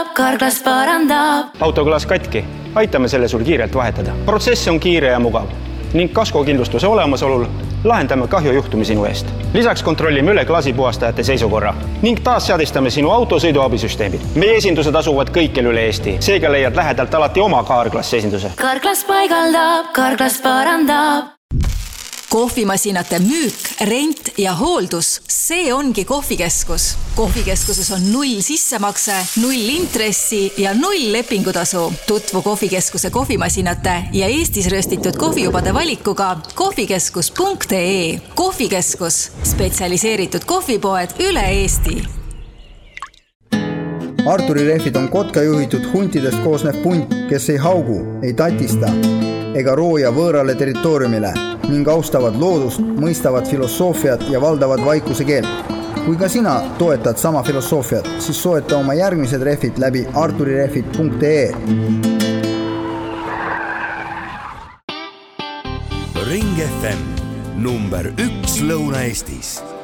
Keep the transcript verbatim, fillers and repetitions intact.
Carglass parandab. Autoklaas katki, aitame selle sul kiirelt vahetada. Protsess on kiire ja mugav ning kaskokindlustuse olemasolul lahendame kahjujuhtumi sinu eest. Lisaks kontrollime üle klaasipuhastajate seisukorra ning taas seadistame sinu auto sõiduabisüsteemid. Meie esindused asuvad kõikjal üle Eesti, seega leiad lähedalt alati oma Carglass esinduse. Carglass paigaldab, Carglass parandab. Kohvimasinate müük, rent ja hooldus, see ongi kohvikeskus. Kohvikeskuses on null sissemakse, null intressi ja null lepingutasu. Tutvu kohvikeskuse kohvimasinate ja Eestis röstitud kohvijubade valikuga kohvikeskus punkt ee. Kohvikeskus, spetsialiseeritud kohvipoed üle Eesti. Arturi rehvid on Kotka juhitud huntidest koosnev punt, kes ei haugu, ei tatista ega rooja võõrale territooriumile ning austavad loodust, mõistavad filosoofiat ja valdavad vaikuse keelt. Kui ka sina toetad sama filosoofiat, siis soeta oma järgmised rehvid läbi arturirehvid punkt ee. Ring F M number üks Lõuna-Eestis.